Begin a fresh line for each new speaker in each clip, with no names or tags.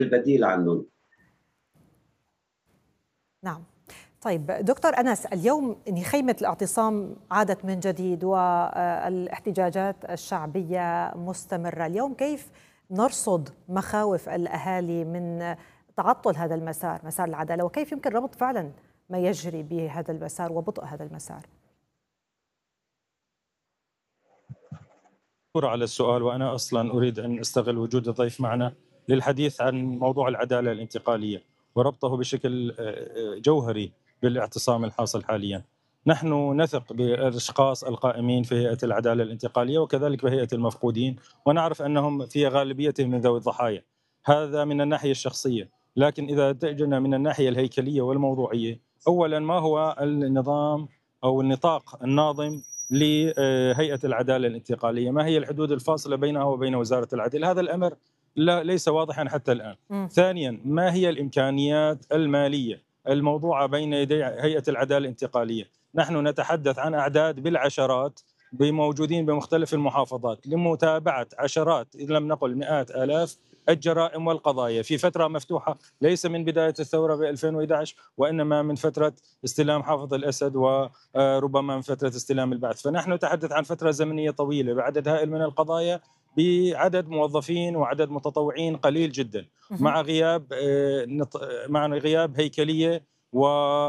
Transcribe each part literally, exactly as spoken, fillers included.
البديل عنهم.
نعم. طيب دكتور أنس، اليوم إن خيمة الاعتصام عادت من جديد والاحتجاجات الشعبية مستمرة. اليوم كيف نرصد مخاوف الأهالي من تعطل هذا المسار، مسار العدالة، وكيف يمكن ربط فعلا ما يجري بهذا المسار وبطء هذا المسار؟
شكرا على السؤال، وأنا أصلا أريد أن أستغل وجود الضيف معنا للحديث عن موضوع العدالة الانتقالية وربطه بشكل جوهري بالاعتصام الحاصل حاليا. نحن نثق بالأشخاص القائمين في هيئة العدالة الانتقالية وكذلك بهيئة المفقودين، ونعرف أنهم في غالبيتهم من ذوي الضحايا. هذا من الناحية الشخصية، لكن إذا اتجهنا من الناحية الهيكلية والموضوعية، أولا ما هو النظام أو النطاق الناظم لهيئة العدالة الانتقالية؟ ما هي الحدود الفاصلة بينها وبين وزارة العدل؟ هذا الأمر لا ليس واضحا حتى الآن. م. ثانيا، ما هي الإمكانيات المالية الموضوعة بين يدي هيئة العدالة الانتقالية؟ نحن نتحدث عن أعداد بالعشرات بموجودين بمختلف المحافظات لمتابعة عشرات إن لم نقل مئات آلاف الجرائم والقضايا في فترة مفتوحة، ليس من بداية الثورة ب ألفين وأحد عشر وإنما من فترة استلام حافظ الأسد وربما من فترة استلام البعث. فنحن نتحدث عن فترة زمنية طويلة بعدد هائل من القضايا بعدد موظفين وعدد متطوعين قليل جدا، مع غياب مع غياب هيكلية و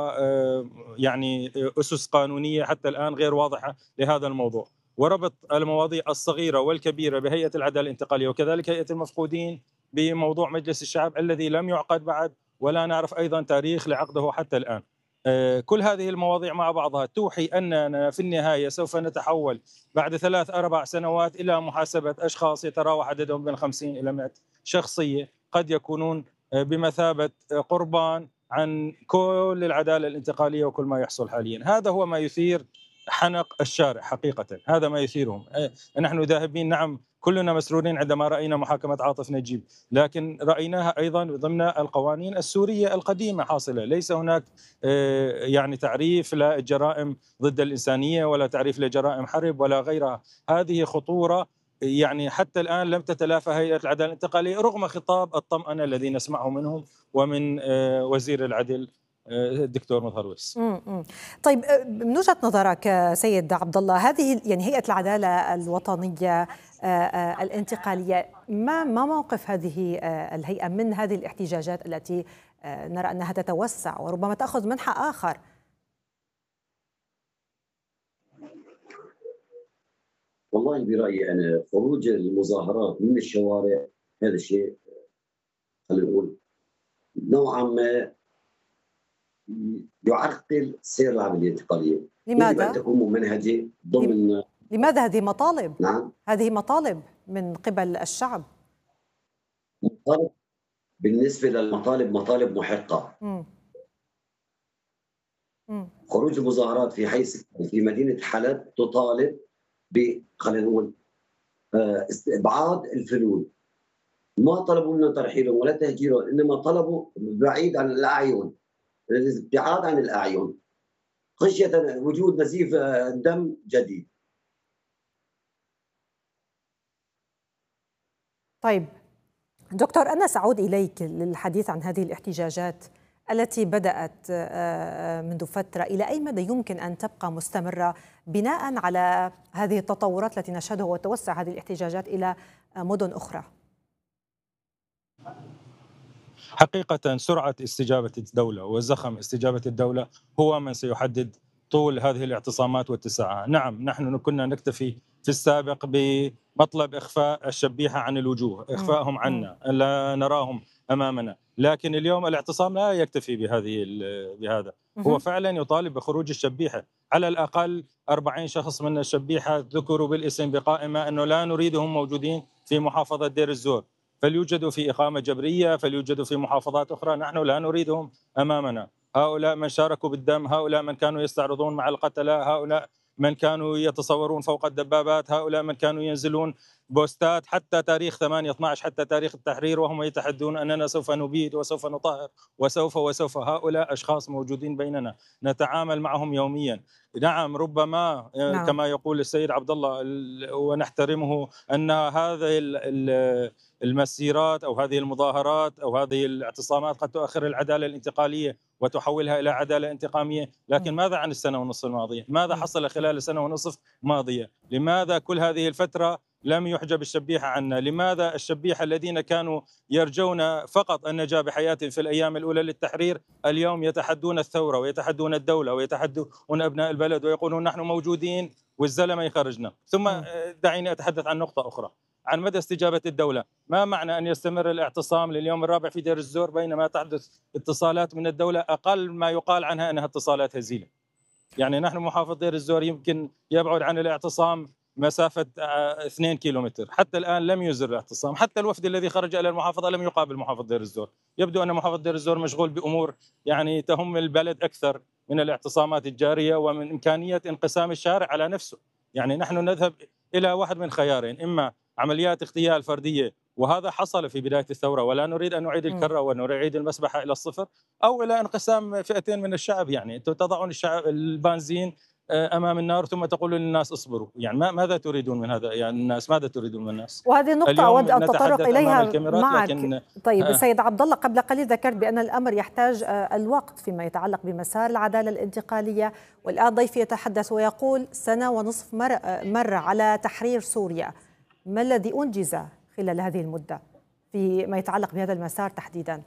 يعني أسس قانونية حتى الآن غير واضحة لهذا الموضوع، وربط المواضيع الصغيرة والكبيرة بهيئة العدالة الانتقالية وكذلك هيئة المفقودين بموضوع مجلس الشعب الذي لم يعقد بعد ولا نعرف أيضا تاريخ لعقده حتى الآن. كل هذه المواضيع مع بعضها توحي أننا في النهاية سوف نتحول بعد ثلاث أربع سنوات إلى محاسبة أشخاص يتراوح عددهم بين خمسين إلى مئة شخصية قد يكونون بمثابة قربان عن كل العدالة الانتقالية وكل ما يحصل حاليا. هذا هو ما يثير حنق الشارع حقيقة، هذا ما يثيرهم. نحن ذاهبين، نعم كلنا مسرورين عندما رأينا محاكمة عاطف نجيب، لكن رأيناها أيضا ضمن القوانين السورية القديمة حاصلة. ليس هناك يعني تعريف للجرائم ضد الإنسانية ولا تعريف لجرائم حرب ولا غيرها. هذه خطورة يعني حتى الآن لم تتلافى هيئة العدالة الانتقالية رغم خطاب الطمأنة الذي نسمعه منهم ومن وزير العدل الدكتور مظهر ويس.
طيب من وجهة نظرك سيد عبد الله، هذه يعني هيئة العدالة الوطنية الانتقالية، ما ما موقف هذه الهيئة من هذه الاحتجاجات التي نرى أنها تتوسع وربما تأخذ منحى آخر؟
والله برأيي أنا خروج المظاهرات من الشوارع هذا الشيء خلينا نقول نوعا ما يعرقل سير العملية الانتقالية.
لماذا؟
يجب أن تكون ممنهجة ضمن.
لماذا هذه مطالب؟
نعم.
هذه مطالب من قبل الشعب.
مطالب بالنسبة للمطالب مطالب محقة. م. م. خروج المظاهرات في حي في مدينة حلب تطالب ب خلينا نقول استبعاد الفلول. ما طلبوا منا ترحيلهم ولا تهجيرهم، انما طلبوا بعيد عن الاعين، الابتعاد عن الاعين خشيه وجود نزيف دم جديد.
طيب دكتور أنس، أعود إليك للحديث عن هذه الاحتجاجات التي بدأت منذ فترة. إلى أي مدى يمكن أن تبقى مستمرة بناء على هذه التطورات التي نشهدها وتوسع هذه الاحتجاجات إلى مدن أخرى؟
حقيقة سرعة استجابة الدولة وزخم استجابة الدولة هو من سيحدد طول هذه الاعتصامات واتساعها. نعم نحن كنا نكتفي في السابق بمطلب إخفاء الشبيحة عن الوجوه، إخفائهم عنا، لا نراهم أمامنا، لكن اليوم الاعتصام لا يكتفي بهذه بهذا، هو فعلا يطالب بخروج الشبيحة. على الأقل أربعين شخص من الشبيحة ذكروا بالاسم بقائمة أنه لا نريدهم موجودين في محافظة دير الزور، فليوجدوا في إقامة جبرية، فليوجدوا في محافظات أخرى، نحن لا نريدهم أمامنا. هؤلاء من شاركوا بالدم، هؤلاء من كانوا يستعرضون مع القتلى، هؤلاء من كانوا يتصورون فوق الدبابات، هؤلاء من كانوا ينزلون بوستات حتى تاريخ ثمانية اثني عشر حتى تاريخ التحرير، وهم يتحدون أننا سوف نبيد وسوف نطهر وسوف وسوف. هؤلاء أشخاص موجودين بيننا نتعامل معهم يوميا. نعم ربما
نعم.
كما يقول السيد عبد الله ونحترمه أن هذه المسيرات أو هذه المظاهرات أو هذه الاعتصامات قد تؤخر العدالة الانتقالية وتحولها إلى عدالة انتقامية، لكن ماذا عن السنة ونصف الماضية؟ ماذا حصل خلال السنة ونصف الماضية؟ لماذا كل هذه الفترة لم يحجب الشبيحة عنا؟ لماذا الشبيحة الذين كانوا يرجون فقط النجاة بحياة في الأيام الأولى للتحرير اليوم يتحدون الثورة ويتحدون الدولة ويتحدون أبناء البلد ويقولون نحن موجودين والزلمة يخرجنا؟ ثم دعيني أتحدث عن نقطة أخرى، عن مدى استجابة الدولة. ما معنى أن يستمر الاعتصام لليوم الرابع في دير الزور بينما تحدث اتصالات من الدولة أقل ما يقال عنها أنها اتصالات هزيلة؟ يعني نحن محافظ دير الزور يمكن يبعد عن الاعتصام مسافة اثنين كيلومتر، حتى الآن لم يزر الاعتصام، حتى الوفد الذي خرج إلى المحافظة لم يقابل محافظ دير الزور. يبدو أن محافظ دير الزور مشغول بأمور يعني تهم البلد أكثر من الاعتصامات الجارية ومن إمكانية انقسام الشارع على نفسه. يعني نحن نذهب إلى واحد من خيارين، إما عمليات اغتيال فردية وهذا حصل في بداية الثورة ولا نريد أن نعيد الكرة ونعيد المسبحة إلى الصفر، أو إلى انقسام فئتين من الشعب. يعني أنتم تضعون الشعب البنزين امام النار ثم تقولون للناس اصبروا. يعني ماذا تريدون من هذا؟ يعني الناس ماذا تريدون من الناس؟
وهذه النقطة أود أن أتطرق إليها معك.
لكن
طيب آه. سيد عبد الله، قبل قليل ذكرت بأن الأمر يحتاج الوقت فيما يتعلق بمسار العدالة الانتقالية، والآن ضيفي يتحدث ويقول سنة ونصف مر, مر على تحرير سوريا. ما الذي أنجز خلال هذه المدة فيما يتعلق بهذا المسار تحديدا؟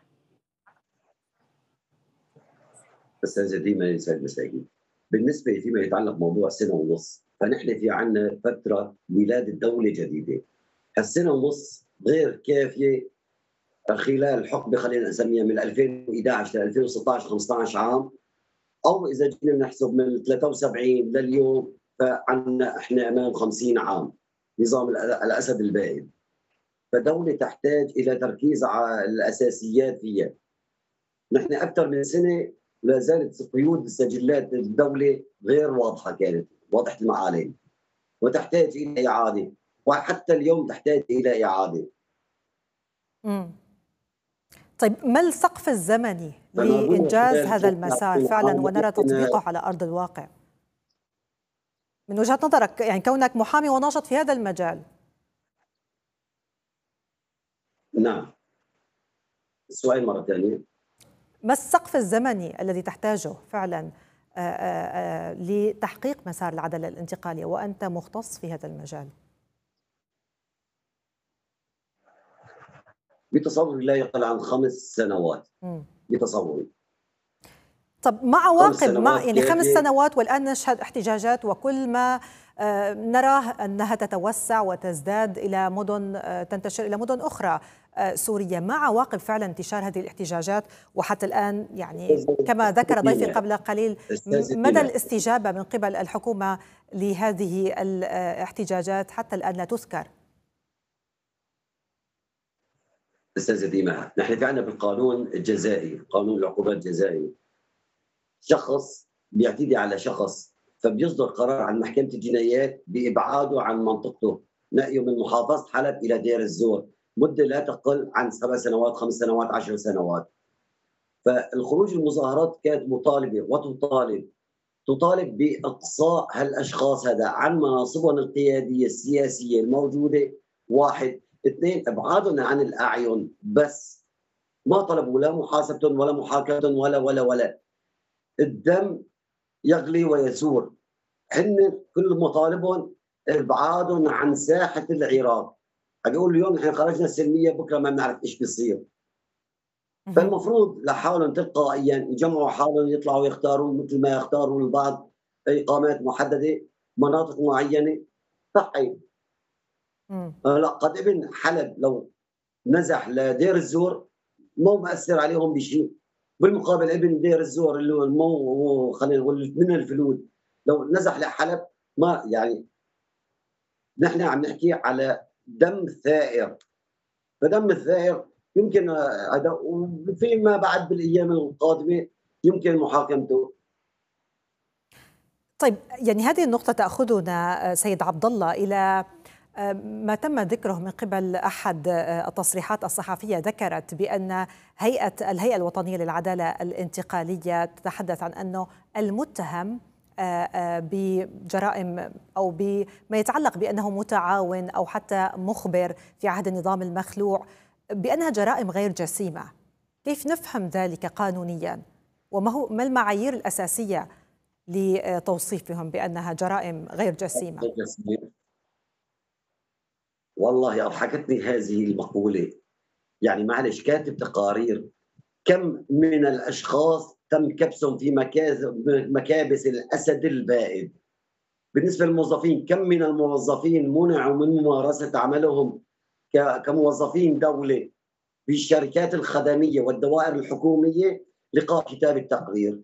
أستاذة ديما يسعد مساكين. بالنسبة فيما يتعلق بموضوع سنة ونص، فنحن في عنا فترة ميلاد الدولة جديدة. هالسنة ونص غير كافية خلال حقبة خلينا نسميها من ألفين وإحدى عشر ل ألفين وستة عشر خمسة عشر عام، أو إذا جينا نحسب من ثلاثة وسبعين لليوم فعنا إحنا أمام خمسين عام نظام الأسد البائد. فدولة تحتاج إلى تركيز على الأساسيات فيها. نحن أكثر من سنة لا زالت قيود سجلات الدولة غير واضحة، كانت واضحة المعالم وتحتاج إلى إعادة، وحتى اليوم تحتاج إلى إعادة.
مم. طيب ما السقف الزمني لإنجاز هذا المسار فعلا ونرى تطبيقه على أرض الواقع من وجهة نظرك، يعني كونك محامي وناشط في هذا المجال؟
نعم. السؤال مرة ثانية.
ما السقف الزمني الذي تحتاجه فعلا آآ آآ لتحقيق مسار العدالة الانتقالية وأنت مختص في هذا المجال؟
بتصوري لا يقل عن خمس سنوات. م. بتصوري.
طب مع عواقب مع يعني خمس سنوات والآن نشهد احتجاجات وكل ما نراه أنها تتوسع وتزداد إلى مدن تنتشر إلى مدن أخرى سورية، مع عواقب فعلا انتشار هذه الاحتجاجات وحتى الآن يعني كما ذكر ضيفي قبل قليل مدى الاستجابة من قبل الحكومة لهذه الاحتجاجات حتى الآن لا تذكر.
أستاذة ديما، نحن في عندنا بالقانون الجزائي، قانون العقوبات الجزائي، شخص بيعتدي على شخص فبيصدر قرار عن محكمة الجنايات بإبعاده عن منطقته، نقله من محافظة حلب إلى دير الزور، مدة لا تقل عن سبع سنوات، خمس سنوات، عشر سنوات. فالخروج المظاهرات كانت مطالبة وتطالب تطالب بإقصاء هالأشخاص هذا عن مناصبهم القيادية السياسية الموجودة، واحد. اثنين، إبعادهم عن الأعين بس، ما طلبوا لا محاسبتهم ولا محاكمتهم ولا ولا ولا الدم يغلي ويسور. هن كل مطالبهم ابعادهم عن ساحه العراق. بيقول اليوم نحن خرجنا سلميه، بكره ما بنعرف ايش بيصير. فالمفروض لحالهم تلقائيا يجمعوا حالهم، يطلعوا يختاروا مثل ما يختاروا البعض اقامات محدده مناطق معينه صحي. لا قد ابن حلب لو نزح لدير الزور مو مأثر عليهم بشيء، بالمقابل ابن دير الزور اللي هو المو خلينا نقول من الفلول لو نزح لحلب ما يعني. نحن عم نحكي على دم ثائر، فدم الثائر يمكن هذا وفيما بعد بالايام القادمه يمكن محاكمته.
طيب يعني هذه النقطه تاخذنا سيد عبد الله الى ما تم ذكره من قبل أحد التصريحات الصحفية ذكرت بأن هيئة الهيئة الوطنية للعدالة الانتقالية تتحدث عن أنه المتهم بجرائم أو بما يتعلق بأنه متعاون أو حتى مخبر في عهد النظام المخلوع بأنها جرائم غير جسيمة. كيف نفهم ذلك قانونيا؟ وما هو ما المعايير الأساسية لتوصيفهم بأنها جرائم غير جسيمة؟
والله أضحكتني هذه المقولة. يعني معلش، كاتب تقارير كم من الأشخاص تم كبسهم في مكابس الأسد البائد. بالنسبة للموظفين، كم من الموظفين منعوا من ممارسة عملهم كموظفين دولة بالشركات الخدمية والدوائر الحكومية لقاء كتاب التقرير.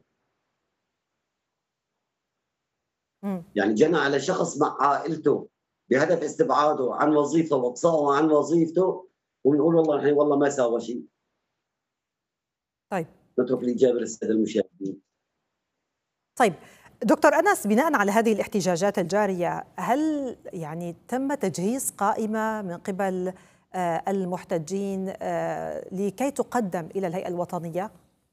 م. يعني جنى على شخص مع عائلته بهدف استبعاده عن وظيفته واقصائه عن وظيفته، ونقول والله نحن والله ما ساوى شيء.
طيب
نترك الإجابة للسادة المشاهدين.
طيب دكتور أنس، بناء على هذه الاحتجاجات الجارية، هل يعني تم تجهيز قائمة من قبل المحتجين لكي تقدم إلى الهيئة الوطنية؟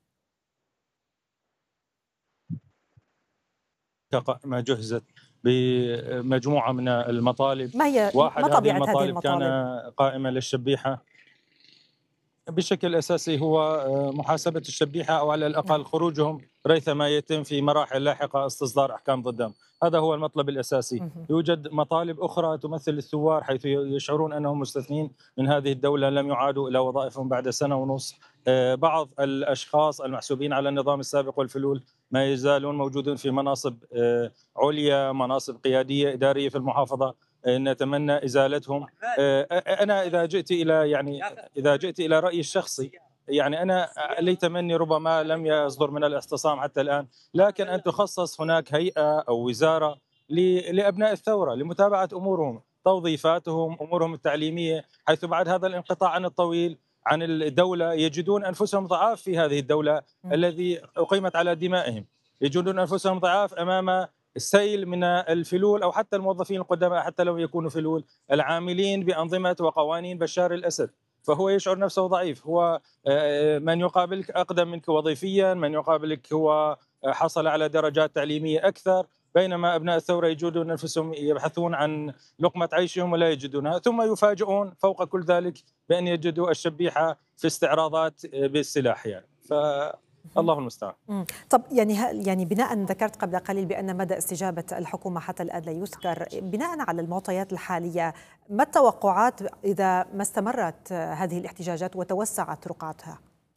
ما جهزت بمجموعة من المطالب.
ما هي
واحد
ما طبيعة
هذه المطالب,
هذه المطالب
كان قائمة للشبيحة بشكل أساسي، هو محاسبة الشبيحة أو على الأقل خروجهم ريثما يتم في مراحل لاحقة استصدار أحكام ضدهم. هذا هو المطلب الأساسي. يوجد مطالب أخرى تمثل الثوار، حيث يشعرون أنهم مستثنين من هذه الدولة، لم يعادوا إلى وظائفهم بعد سنة ونصف. بعض الأشخاص المحسوبين على النظام السابق والفلول ما يزالون موجودون في مناصب عليا، مناصب قيادية إدارية في المحافظة، نتمنى إزالتهم. أنا إذا جئت إلى يعني إذا جئت إلى رأيي الشخصي، يعني أنا لي تمني ربما لم يصدر من الاعتصام حتى الآن، لكن أن تخصص هناك هيئة أو وزارة لأبناء الثورة لمتابعة أمورهم، توظيفاتهم، أمورهم التعليمية، حيث بعد هذا الانقطاع عن الطويل عن الدولة يجدون أنفسهم ضعاف في هذه الدولة الذي أقيمت على دمائهم، يجدون أنفسهم ضعاف أمام السيل من الفلول أو حتى الموظفين القدماء، حتى لو يكونوا فلول، العاملين بأنظمة وقوانين بشار الأسد. فهو يشعر نفسه ضعيف. هو من يقابلك أقدم منك وظيفيا، من يقابلك هو حصل على درجات تعليمية أكثر، بينما أبناء الثورة يجدون أنفسهم يبحثون عن لقمة عيشهم ولا يجدونها، ثم يفاجئون فوق كل ذلك بأن يجدوا الشبيحة في استعراضات بالسلاح. يعني ف الله المستعان.
طب يعني يعني بناء ذكرت قبل قليل بأن مدى استجابة الحكومة حتى الآن لا يذكر، بناء على المعطيات الحالية ما التوقعات إذا ما استمرت هذه الاحتجاجات وتوسعت رقعتها؟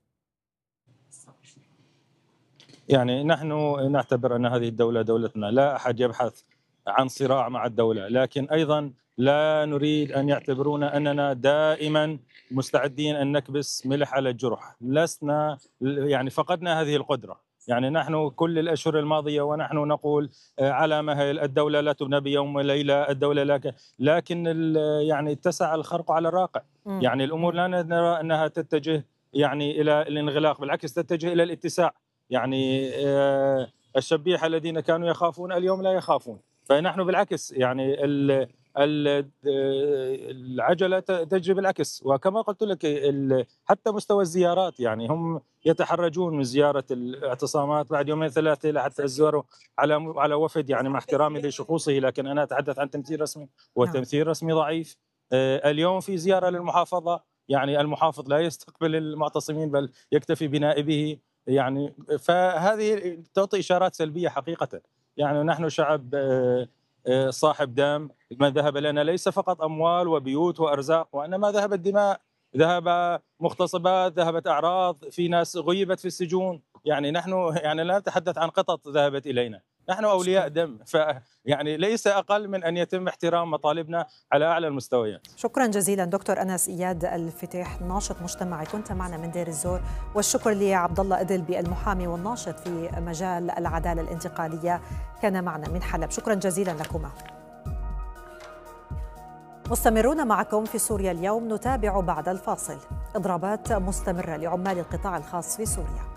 يعني نحن نعتبر أن هذه الدولة دولتنا، لا أحد يبحث عن صراع مع الدولة، لكن أيضا لا نريد أن يعتبرونا أننا دائما مستعدين أن نكبس ملح على الجرح. لسنا يعني فقدنا هذه القدرة. يعني نحن كل الأشهر الماضية ونحن نقول على مهل الدولة لا تبنى بيوم وليلة، الدولة لك، لكن يعني اتسع الخرق على الراقع. يعني الأمور لا نرى أنها تتجه يعني إلى الانغلاق، بالعكس تتجه إلى الاتساع. يعني الشبيحة الذين كانوا يخافون اليوم لا يخافون، فنحن بالعكس يعني العجلة تجري بالعكس. وكما قلت لك حتى مستوى الزيارات، يعني هم يتحرجون من زيارة الاعتصامات بعد يومين ثلاثة لحتى يزوروا على على وفد، يعني مع احترامي لشخوصه، لكن أنا أتحدث عن تمثيل رسمي، والتمثيل رسمي ضعيف. اليوم في زيارة للمحافظة، يعني المحافظ لا يستقبل المعتصمين بل يكتفي بنائبه، يعني فهذه تعطي إشارات سلبية حقيقة. يعني نحن شعب صاحب دم، ما ذهب لنا ليس فقط أموال وبيوت وأرزاق، وإنما ذهبت دماء، ذهب مغتصبات، ذهبت أعراض، في ناس غيبت في السجون. يعني نحن يعني لا نتحدث عن قطط ذهبت إلينا، نحن أولياء دم، فيعني ليس أقل من أن يتم احترام مطالبنا على أعلى المستويات.
شكرا جزيلا دكتور أنس إياد الفتيح، ناشط مجتمعي، كنت معنا من دير الزور، والشكر لعبد الله إدلبي المحامي والناشط في مجال العدالة الانتقالية، كان معنا من حلب. شكرا جزيلا لكما. مستمرون معكم في سوريا اليوم، نتابع بعد الفاصل. إضرابات مستمرة لعمال القطاع الخاص في سوريا.